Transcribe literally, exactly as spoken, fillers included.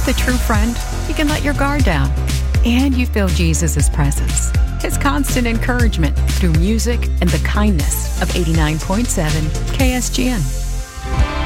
With a true friend, you can let your guard down. And you feel Jesus' presence, His constant encouragement through music and the kindness of eighty-nine point seven K S G N.